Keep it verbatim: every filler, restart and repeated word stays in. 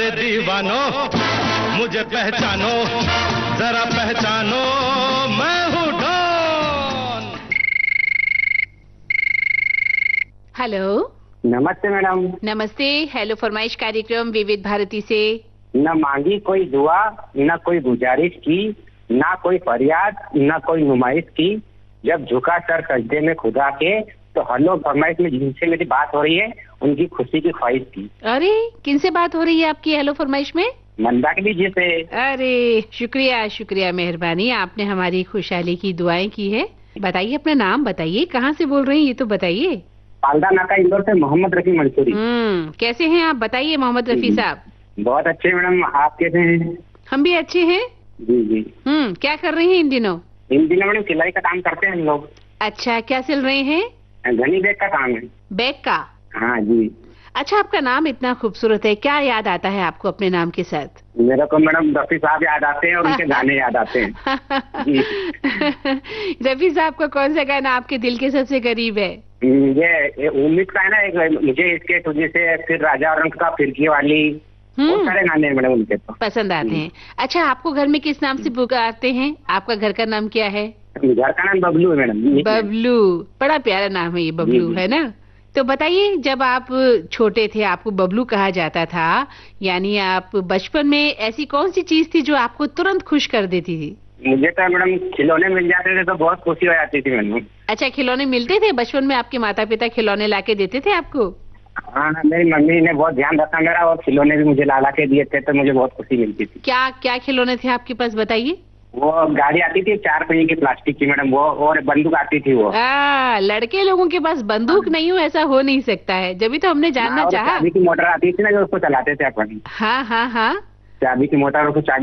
अरे दीवानो मुझे पहचानो, जरा पहचानो मैं हूँ डॉन। हेलो, नमस्ते मैडम। नमस्ते। हेलो फरमाइश कार्यक्रम विविध भारती से। न मांगी कोई दुआ, न कोई गुजारिश की, ना कोई फरियाद, न कोई नुमाइश की, जब झुका सर सजदे में खुदा के, तो हेलो फरमाइश में जिनसे मेरी बात हो रही है उनकी खुशी की ख्वाहिश की। अरे किनसे बात हो रही है आपकी हेलो फरमाइश में? मंदाकिनी जी से। अरे शुक्रिया शुक्रिया, मेहरबानी, आपने हमारी खुशहाली की दुआएं की है। बताइए अपना नाम बताइए, कहाँ से बोल रहे हैं ये तो बताइए। पालदा नाका इंदौर से मोहम्मद रफी मंसूरी। हम्म कैसे हैं आप बताइए मोहम्मद रफी साहब? बहुत अच्छे मैडम, आप कैसे हैं? हम भी अच्छे हैं। जी जी। हम्म क्या कर रहे हैं इन दिनों? इन दिनों मैडम सिलाई का काम करते हैं हम लोग। अच्छा, क्या सिल रहे हैं? घनी बैग का काम है। बैग का? हाँ जी। अच्छा, आपका नाम इतना खूबसूरत है, क्या याद आता है आपको अपने नाम के साथ? मेरे को मैडम रफी साहब याद आते हैं और उनके गाने याद आते हैं। जी। रफी साहब का कौन सा गाना आपके दिल के सबसे करीब है? ये उम्मीद का है ना, एक मुझे इसके तुझे से, फिर राजा रंग का, फिरकी वाली, बहुत सारे गाने हैं मैडम उनके तो पसंद आते हैं। अच्छा, आपको घर में किस नाम से पुकारते हैं? आपका घर का नाम क्या है? घर का नाम बबलू है मैडम। बबलू, बड़ा प्यारा नाम है ये बबलू, है ना? तो बताइए, जब आप छोटे थे आपको बबलू कहा जाता था, यानी आप बचपन में ऐसी कौन सी चीज थी जो आपको तुरंत खुश कर देती थी? मुझे तो मैडम खिलौने मिल जाते थे तो बहुत खुशी हो जाती थी मैडम। अच्छा, खिलौने मिलते थे बचपन में? आपके माता पिता खिलौने लाके देते थे आपको? हाँ, मेरी मम्मी ने बहुत ध्यान रखा मेरा, और खिलौने भी मुझे ला ला के दिए थे, तो मुझे बहुत खुशी मिलती थी। क्या क्या खिलौने थे आपके पास बताइए? वो गाड़ी आती थी चार पहिए की प्लास्टिक की मैडम, वो, और बंदूक आती थी वो। आ, लड़के लोगों के पास बंदूक नहीं हो ऐसा हो नहीं सकता है, जब तो हमने जानना चाहा। चाबी की मोटर आती थी ना, जो उसको चलाते थे अपन। हाँ हाँ हाँ, चाबी की मोटर, उसको